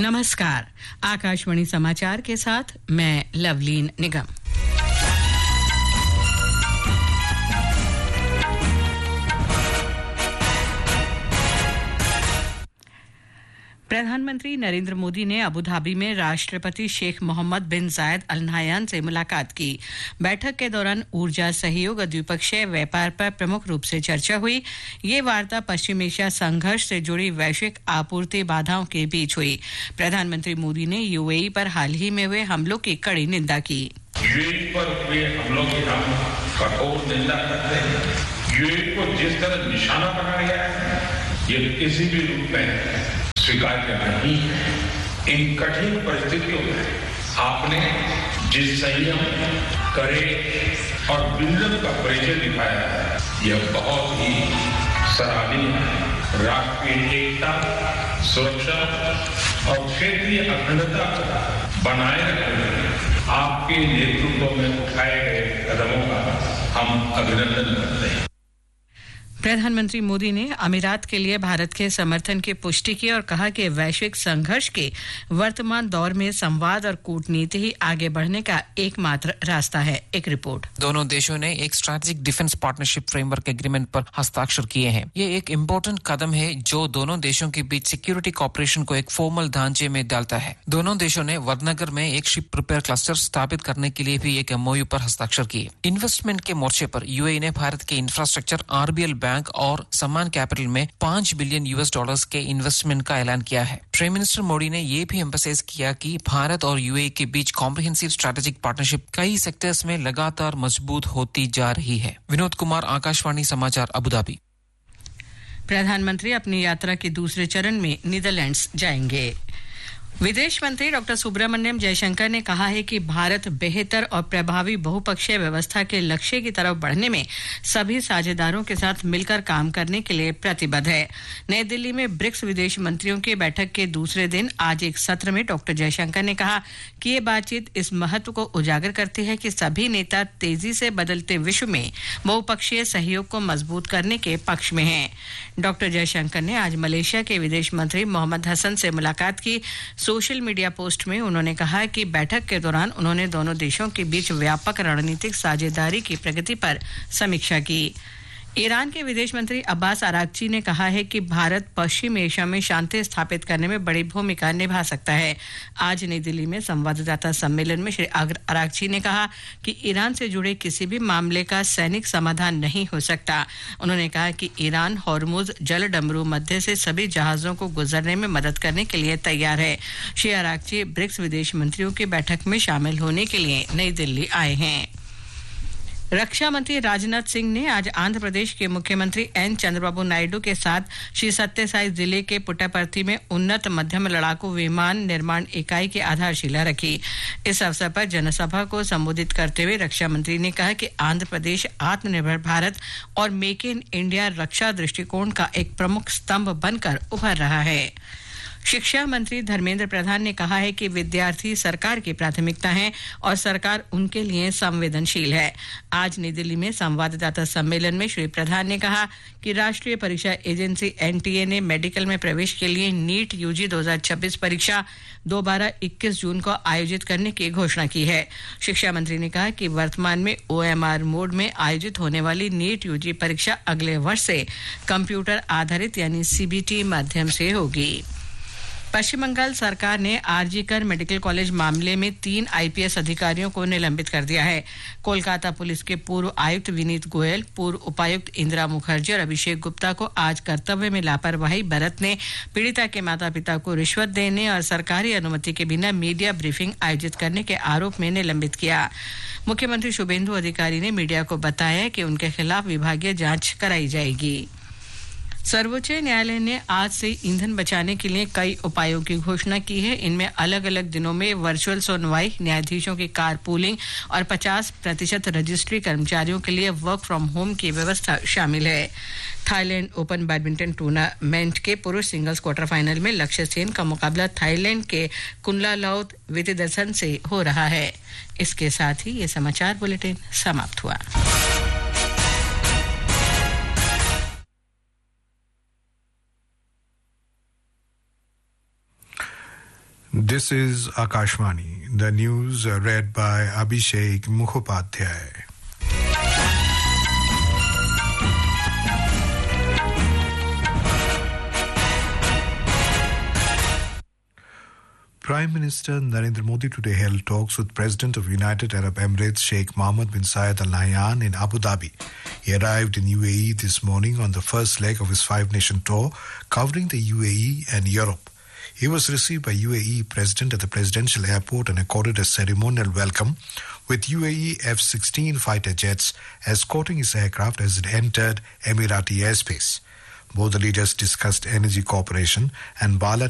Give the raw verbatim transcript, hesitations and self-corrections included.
नमस्कार, आकाशवाणी समाचार के साथ मैं लवलीन निगम। प्रधानमंत्री नरेंद्र मोदी ने अबू धाबी में राष्ट्रपति शेख मोहम्मद बिन जायद अल नाह्यान से मुलाकात की। बैठक के दौरान ऊर्जा सहयोग और द्विपक्षीय व्यापार पर प्रमुख रूप से चर्चा हुई। ये वार्ता पश्चिम एशिया संघर्ष से जुड़ी वैश्विक आपूर्ति बाधाओं के बीच हुई। प्रधानमंत्री मोदी ने यूएई पर हाल ही में हुए हमलों की कड़ी निंदा की। यूएई पर हुए हमलों की हम कठोर निंदा करते हैं। यूएई को जिस तरह निशाना बनाया गया है, ये किसी भी रूप में स्वीकार्य नहीं है। इन कठिन परिस्थितियों में आपने जिस संयम, करे और विजन का परिचय दिखाया है, यह बहुत ही सराहनीय है। राष्ट्रीय एकता, सुरक्षा और क्षेत्रीय अखंडता बनाए रखने में आपके नेतृत्व में उठाए गए कदमों का हम अभिनंदन करते हैं। प्रधानमंत्री मोदी ने अमीरात के लिए भारत के समर्थन की पुष्टि की और कहा कि वैश्विक संघर्ष के वर्तमान दौर में संवाद और कूटनीति ही आगे बढ़ने का एकमात्र रास्ता है। एक रिपोर्ट। दोनों देशों ने एक strategic defence partnership framework agreement पर हस्ताक्षर किए हैं। ये एक इम्पोर्टेंट कदम है जो दोनों देशों के बीच सिक्योरिटी कॉपरेशन को एक फॉर्मल ढांचे में डालता है। दोनों देशों ने वडनगर में एक शिप रिपेयर क्लस्टर स्थापित करने के लिए भी एक एमओयू पर हस्ताक्षर किए। इन्वेस्टमेंट के मोर्चे पर यूएई ने भारत के इंफ्रास्ट्रक्चर, आरबीएल बैंक और सम्मान कैपिटल में पाँच बिलियन यूएस डॉलर्स के इन्वेस्टमेंट का ऐलान किया है। प्राइम मिनिस्टर मोदी ने यह भी एम्फसाइज किया कि भारत और यूएई के बीच कॉम्प्रिहेंसिव स्ट्रैटेजिक पार्टनरशिप कई सेक्टर्स में लगातार मजबूत होती जा रही है। विनोद कुमार, आकाशवाणी समाचार, अबू धाबी। प्रधानमंत्री अपनी यात्रा के दूसरे चरण में नीदरलैंड्स जाएंगे। विदेश मंत्री डॉक्टर सुब्रमण्यम जयशंकर ने कहा है कि भारत बेहतर और प्रभावी बहुपक्षीय व्यवस्था के लक्ष्य की तरफ बढ़ने में सभी साझेदारों के साथ मिलकर काम करने के लिए प्रतिबद्ध है। नई दिल्ली में ब्रिक्स विदेश मंत्रियों की बैठक के दूसरे दिन आज एक सत्र में डॉक्टर जयशंकर ने कहा कि ये बातचीत इस महत्व को उजागर करती है कि सभी नेता तेजी से बदलते विश्व में बहुपक्षीय सहयोग को मजबूत करने के पक्ष में हैं। डॉक्टर जयशंकर ने आज मलेशिया के विदेश मंत्री मोहम्मद हसन से मुलाकात की। सोशल मीडिया पोस्ट में उन्होंने कहा कि बैठक के दौरान उन्होंने दोनों देशों के बीच व्यापक रणनीतिक साझेदारी की प्रगति पर समीक्षा की। ईरान के विदेश मंत्री अब्बास अरागची ने कहा है कि भारत पश्चिम एशिया में शांति स्थापित करने में बड़ी भूमिका निभा सकता है। आज नई दिल्ली में संवाददाता सम्मेलन में श्री अरागची ने कहा कि ईरान से जुड़े किसी भी मामले का सैनिक समाधान नहीं हो सकता। उन्होंने कहा कि ईरान हॉर्मुज जलडमरू मध्य से सभी जहाजों को गुजरने में मदद करने के लिए तैयार है। श्री अरागची ब्रिक्स विदेश मंत्रियों की बैठक में शामिल होने के लिए नई दिल्ली आए हैं। रक्षा मंत्री राजनाथ सिंह ने आज आंध्र प्रदेश के मुख्यमंत्री एन चंद्रबाबू नायडू के साथ श्री सत्यसाई जिले के पुट्टापर्थी में उन्नत मध्यम लड़ाकू विमान निर्माण इकाई की आधारशिला रखी। इस अवसर पर जनसभा को संबोधित करते हुए रक्षा मंत्री ने कहा कि आंध्र प्रदेश आत्मनिर्भर भारत और मेक इन इंडिया रक्षा दृष्टिकोण का एक प्रमुख स्तंभ बनकर उभर रहा है। शिक्षा मंत्री धर्मेंद्र प्रधान ने कहा है कि विद्यार्थी सरकार की प्राथमिकता हैं और सरकार उनके लिए संवेदनशील है। आज नई दिल्ली में संवाददाता सम्मेलन में श्री प्रधान ने कहा कि राष्ट्रीय परीक्षा एजेंसी एनटीए ने मेडिकल में प्रवेश के लिए नीट यूजी दो हज़ार छब्बीस परीक्षा दोबारा इक्कीस जून को आयोजित करने की घोषणा की है। शिक्षा मंत्री ने कहा कि वर्तमान में ओएमआर मोड में आयोजित होने वाली नीट यूजी परीक्षा अगले वर्ष से कंप्यूटर आधारित यानी सीबीटी माध्यम से होगी। पश्चिम बंगाल सरकार ने आरजीकर मेडिकल कॉलेज मामले में तीन आईपीएस अधिकारियों को निलंबित कर दिया है। कोलकाता पुलिस के पूर्व आयुक्त विनीत गोयल, पूर्व उपायुक्त इंदिरा मुखर्जी और अभिषेक गुप्ता को आज कर्तव्य में लापरवाही बरतने, पीड़िता के माता पिता को रिश्वत देने और सरकारी अनुमति के बिना मीडिया ब्रीफिंग आयोजित करने के आरोप में निलंबित किया। मुख्यमंत्री शुभेंदु अधिकारी ने मीडिया को बताया कि उनके खिलाफ विभागीय जांच कराई जाएगी। सर्वोच्च न्यायालय ने आज से ईंधन बचाने के लिए कई उपायों की घोषणा की है। इनमें अलग अलग दिनों में वर्चुअल सुनवाई, न्यायाधीशों की कार पूलिंग और पचास प्रतिशत रजिस्ट्री कर्मचारियों के लिए वर्क फ्रॉम होम की व्यवस्था शामिल है। थाईलैंड ओपन बैडमिंटन टूर्नामेंट के पुरुष सिंगल्स क्वार्टर फाइनल में लक्ष्य सेन का मुकाबला थाईलैंड के कुनलालौत वितिदर्शन से हो रहा है। इसके साथ ही ये समाचार बुलेटिन समाप्त हुआ। This is Akashvani. The news uh, read by Abhishek Mukhopadhyay. Prime Minister Narendra Modi today held talks with President of United Arab Emirates Sheikh Mohammed bin Zayed Al Nahyan in Abu Dhabi. He arrived in U A E this morning on the first leg of his five-nation tour covering the U A E and Europe. He was received by U A E President at the Presidential Airport and accorded a ceremonial welcome with U A E F sixteen fighter jets escorting his aircraft as it entered Emirati airspace. Both the leaders discussed energy cooperation and bilateral